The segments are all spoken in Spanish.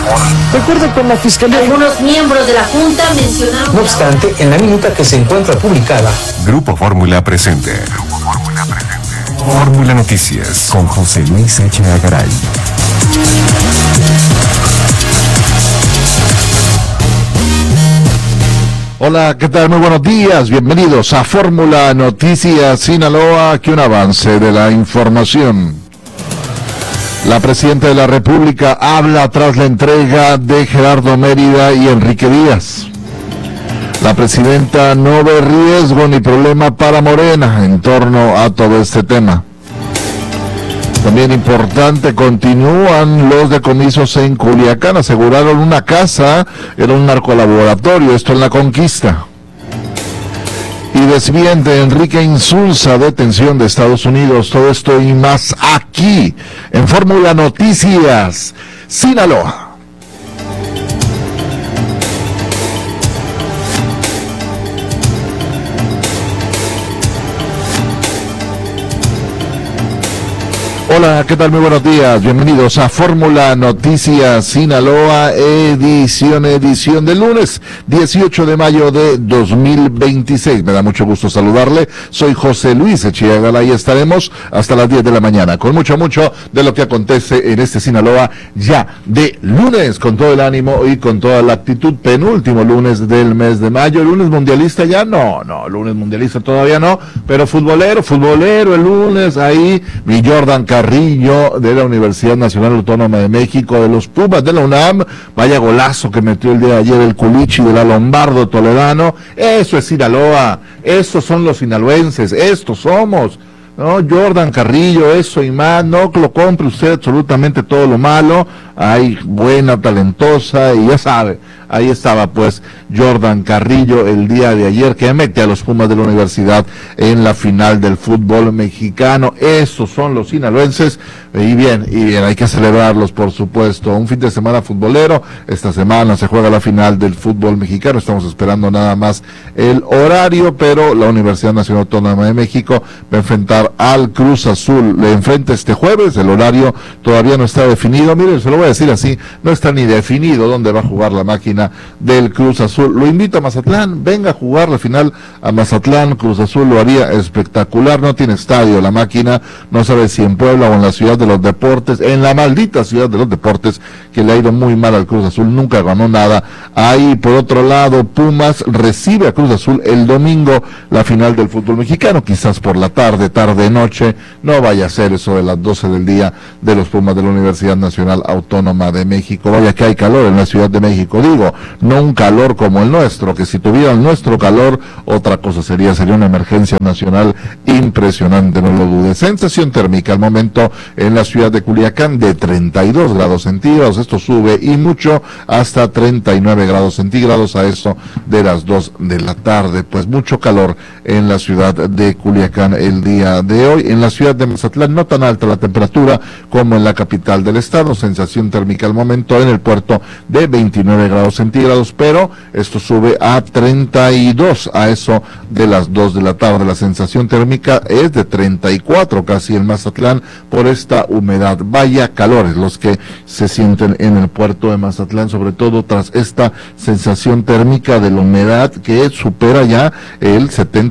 De acuerdo con la Fiscalía, algunos miembros de la Junta mencionaron... No obstante, en la minuta que se encuentra publicada, Grupo Fórmula presente. Fórmula Noticias con José Luis Echeagaray. Hola, ¿qué tal? Muy buenos días. Bienvenidos a Fórmula Noticias Sinaloa. Aquí un avance de la información. La Presidenta de la República habla tras la entrega de Gerardo Mérida y Enrique Díaz. La Presidenta no ve riesgo ni problema para Morena en torno a todo este tema. También importante, continúan los decomisos en Culiacán. Aseguraron una casa, era un narcolaboratorio, esto en La Conquista. Y desmiente Enrique Insulza detención de Estados Unidos. Todo esto y más aquí, en Fórmula Noticias, Sinaloa. Hola, ¿qué tal? Muy buenos días. Bienvenidos a Fórmula Noticias Sinaloa, edición del lunes 18 de mayo de 2026. Me da mucho gusto saludarle. Soy José Luis Echeagaray y estaremos hasta las 10 de la mañana con mucho de lo que acontece en este Sinaloa ya de lunes, con todo el ánimo y con toda la actitud. Penúltimo lunes del mes de mayo. ¿Lunes mundialista ya? No, lunes mundialista todavía no, pero futbolero el lunes, ahí mi Jordan Carrillo de la Universidad Nacional Autónoma de México, de los Pumas de la UNAM, vaya golazo que metió el día de ayer el Culichi de la Lombardo Toledano. Eso es Sinaloa, esos son los sinaloenses, estos somos, ¿no? Jordan Carrillo, eso y más, no lo compre usted absolutamente todo lo malo, hay buena, talentosa, y ya sabe, ahí estaba pues Jordan Carrillo el día de ayer, que mete a los Pumas de la Universidad en la final del fútbol mexicano. Esos son los sinaloenses, y bien, hay que celebrarlos, por supuesto. Un fin de semana futbolero, esta semana se juega la final del fútbol mexicano, estamos esperando nada más el horario, pero la Universidad Nacional Autónoma de México va a enfrentar al Cruz Azul, le enfrenta este jueves, el horario todavía no está definido, miren, se lo voy a decir así, no está ni definido dónde va a jugar la máquina del Cruz Azul. Lo invito a Mazatlán, venga a jugar la final a Mazatlán. Cruz Azul lo haría espectacular, no tiene estadio la máquina, no sabe si en Puebla o en la ciudad de los deportes, en la maldita ciudad de los deportes, que le ha ido muy mal al Cruz Azul, nunca ganó nada. Ahí por otro lado, Pumas recibe a Cruz Azul el domingo, la final del fútbol mexicano, quizás por la tarde, noche, no vaya a ser eso de las 12 del día de los Pumas de la Universidad Nacional Autónoma de México. Vaya que hay calor en la Ciudad de México, digo, no un calor como el nuestro, que si tuvieran nuestro calor, otra cosa sería una emergencia nacional impresionante, no lo dude. Sensación térmica al momento en la ciudad de Culiacán de 32 grados centígrados, esto sube y mucho hasta 39 grados centígrados a eso de las 2 de la tarde, pues mucho calor en la ciudad de Culiacán el día de hoy. En la ciudad de Mazatlán no tan alta la temperatura como en la capital del estado, sensación térmica al momento en el puerto de 29 grados centígrados, pero esto sube a 32 a eso de las 2 de la tarde. La sensación térmica es de 34 casi en Mazatlán por esta humedad. Vaya calores los que se sienten en el puerto de Mazatlán, sobre todo tras esta sensación térmica de la humedad que supera ya el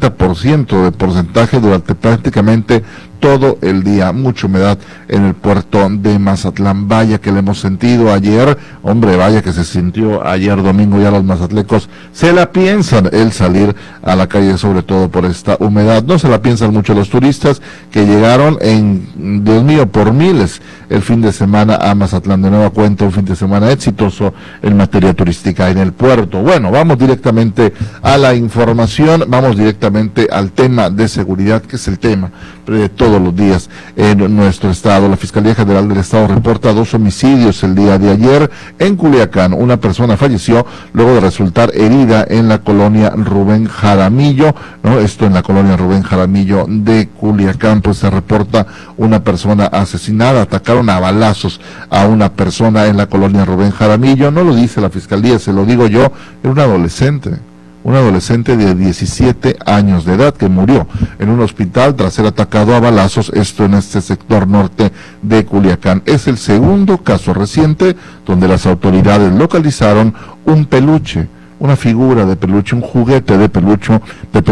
70% de porcentaje durante prácticamente todo el día, mucha humedad en el puerto de Mazatlán. Vaya que le hemos sentido ayer, hombre, vaya que se sintió ayer domingo, ya los mazatlecos se la piensan el salir a la calle, sobre todo por esta humedad. No se la piensan mucho los turistas que llegaron Dios mío, por miles el fin de semana a Mazatlán. De nueva cuenta, un fin de semana exitoso en materia turística en el puerto. Bueno, vamos directamente a la información, vamos directamente al tema de seguridad, que es el tema de todos los días en nuestro estado. La Fiscalía General del Estado reporta 2 homicidios el día de ayer en Culiacán. Una persona falleció luego de resultar herida en la colonia Rubén Jaramillo, ¿no? Esto en la colonia Rubén Jaramillo de Culiacán, pues se reporta una persona asesinada. Atacaron a balazos a una persona en la colonia Rubén Jaramillo. No lo dice la Fiscalía, se lo digo yo, era un adolescente. un adolescente de 17 años de edad que murió en un hospital tras ser atacado a balazos, esto en este sector norte de Culiacán. Es el segundo caso reciente donde las autoridades localizaron un peluche, una figura de peluche, un juguete de peluche,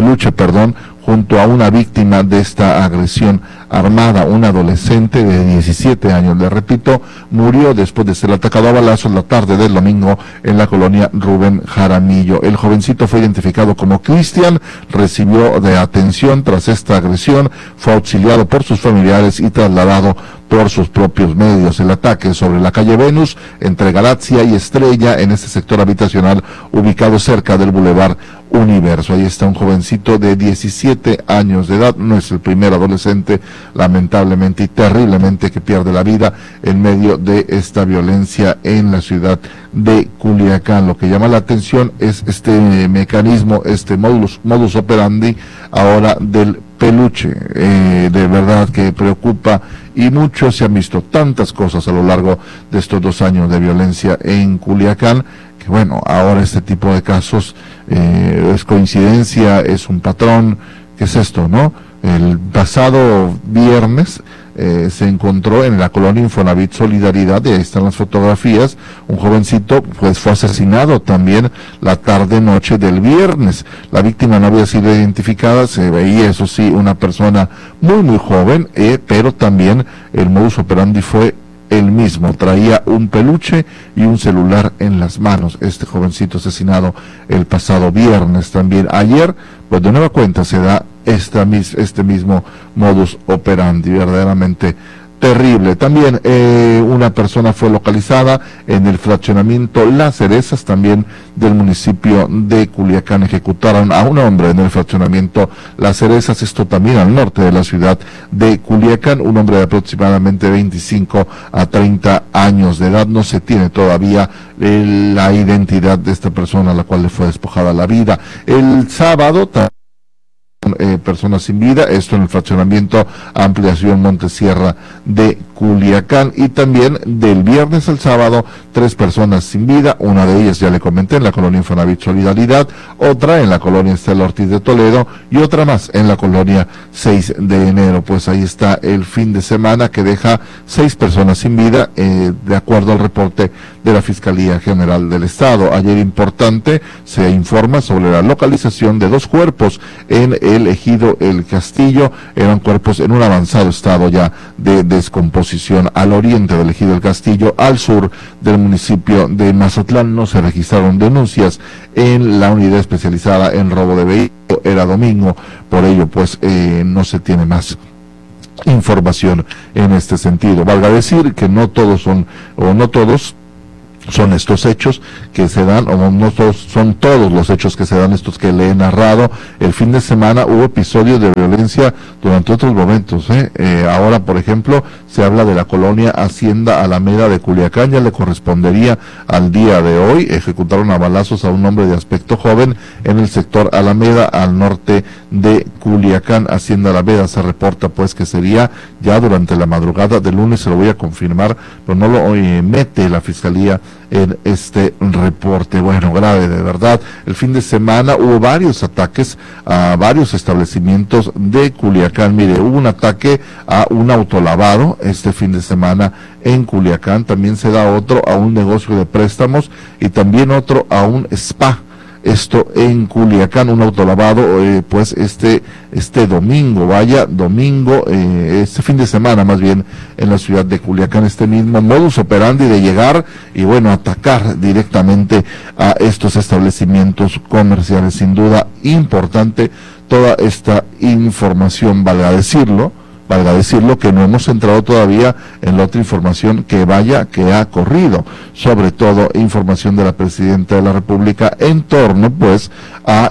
junto a una víctima de esta agresión armada, un adolescente de 17 años. Le repito, murió después de ser atacado a balazos la tarde del domingo en la colonia Rubén Jaramillo. El jovencito fue identificado como Cristian, recibió de atención tras esta agresión, fue auxiliado por sus familiares y trasladado por sus propios medios. El ataque sobre la calle Venus, entre Galaxia y Estrella, en este sector habitacional ubicado cerca del Boulevard Universo. Ahí está un jovencito de 17 años de edad, no es el primer adolescente, lamentablemente y terriblemente, que pierde la vida en medio de esta violencia en la ciudad de Culiacán. Lo que llama la atención es este mecanismo, este modus operandi ahora del peluche, de verdad que preocupa, y mucho. Se han visto tantas cosas a lo largo de estos 2 años de violencia en Culiacán, que bueno, ahora este tipo de casos es coincidencia, es un patrón. ¿Qué es esto, no? El pasado viernes se encontró en la colonia Infonavit Solidaridad, y ahí están las fotografías, un jovencito pues fue asesinado también la tarde-noche del viernes. La víctima no había sido identificada, se veía, eso sí, una persona muy joven, pero también el modus operandi fue el mismo, traía un peluche y un celular en las manos. Este jovencito asesinado el pasado viernes también. Ayer, pues de nueva cuenta se da este mismo modus operandi, verdaderamente terrible. También una persona fue localizada en el fraccionamiento Las Cerezas, también del municipio de Culiacán. Ejecutaron a un hombre en el fraccionamiento Las Cerezas, esto también al norte de la ciudad de Culiacán, un hombre de aproximadamente 25 a 30 años de edad. No se tiene todavía la identidad de esta persona a la cual le fue despojada la vida. El sábado personas sin vida, esto en el fraccionamiento Ampliación Montesierra de Culiacán. Y también del viernes al sábado, 3 personas sin vida, una de ellas ya le comenté, en la colonia Infonavit Solidaridad, otra en la colonia Estela Ortiz de Toledo y otra más en la colonia 6 de enero. Pues ahí está el fin de semana que deja 6 personas sin vida, de acuerdo al reporte de la Fiscalía General del Estado. Ayer, importante, se informa sobre la localización de 2 cuerpos en el ejido El Castillo. Eran cuerpos en un avanzado estado ya de descomposición al oriente del ejido El Castillo, al sur del municipio de Mazatlán. No se registraron denuncias en la unidad especializada en robo de vehículos. Era domingo, por ello pues no se tiene más información en este sentido. Valga decir que no todos son estos hechos que se dan, o no son todos los hechos que se dan estos que le he narrado. El fin de semana hubo episodios de violencia durante otros momentos. Ahora, por ejemplo, se habla de la colonia Hacienda Alameda de Culiacán, ya le correspondería al día de hoy. Ejecutaron a balazos a un hombre de aspecto joven en el sector Alameda, al norte de Culiacán. Hacienda Alameda se reporta pues que sería ya durante la madrugada del lunes, se lo voy a confirmar, pero no lo mete la Fiscalía en este reporte. Bueno, grave de verdad. El fin de semana hubo varios ataques a varios establecimientos de Culiacán. Mire, hubo un ataque a un autolavado este fin de semana en Culiacán. También se da otro a un negocio de préstamos y también otro a un spa. Esto en Culiacán, un autolavado, pues este domingo, este fin de semana más bien, en la ciudad de Culiacán. Este mismo modus operandi de llegar y bueno, atacar directamente a estos establecimientos comerciales. Sin duda importante toda esta información, valga decirlo, que no hemos entrado todavía en la otra información que ha corrido, sobre todo información de la Presidenta de la República en torno pues a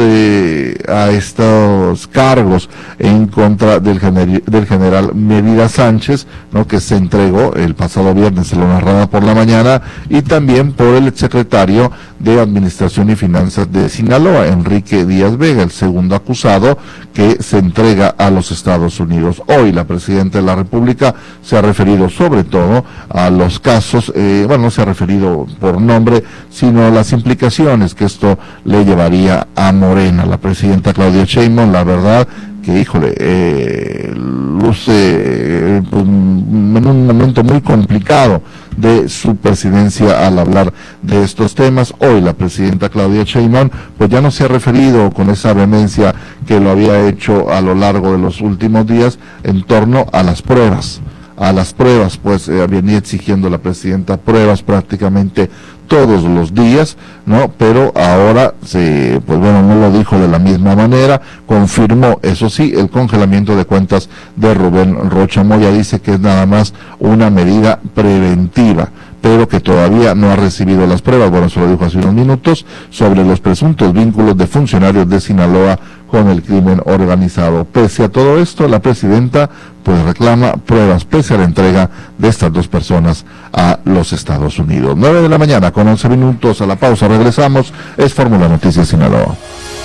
estos cargos en contra del general Mérida Sánchez, ¿no?, que se entregó el pasado viernes, se lo narraba por la mañana, y también por el exsecretario de Administración y Finanzas de Sinaloa, Enrique Díaz Vega, el segundo acusado que se entrega a los Estados Unidos. Hoy la presidenta de la República se ha referido sobre todo a los casos, no se ha referido por nombre, sino a las implicaciones que esto le llevaría a Morena. La presidenta Claudia Sheinbaum, la verdad que, luce en un momento muy complicado de su presidencia al hablar de estos temas. Hoy la presidenta Claudia Sheinbaum pues ya no se ha referido con esa vehemencia que lo había hecho a lo largo de los últimos días en torno a las pruebas. Pues venía exigiendo la presidenta pruebas prácticamente todos los días, ¿no? Pero ahora no lo dijo de la misma manera, confirmó, eso sí, el congelamiento de cuentas de Rubén Rocha Moya. Dice que es nada más una medida preventiva, pero que todavía no ha recibido las pruebas, bueno, se lo dijo hace unos minutos, sobre los presuntos vínculos de funcionarios de Sinaloa con el crimen organizado. Pese a todo esto, la presidenta pues reclama pruebas pese a la entrega de estas dos personas a los Estados Unidos. 9 de la mañana con 11 minutos, a la pausa regresamos, es Fórmula Noticias Sinaloa.